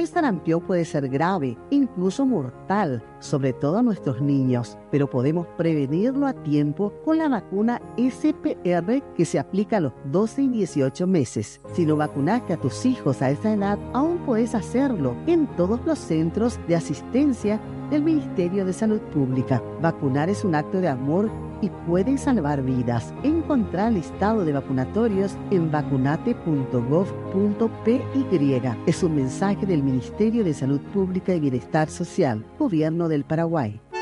El sarampión puede ser grave, incluso mortal, sobre todo a nuestros niños, pero podemos prevenirlo a tiempo con la vacuna SPR que se aplica a los 12 y 18 meses. Si no vacunaste a tus hijos a esa edad, aún puedes hacerlo en todos los centros de asistencia del Ministerio de Salud Pública. Vacunar es un acto de amor y pueden salvar vidas. Encontrar el listado de vacunatorios en vacunate.gov.py. Es un mensaje del Ministerio de Salud Pública y Bienestar Social, Gobierno del Paraguay.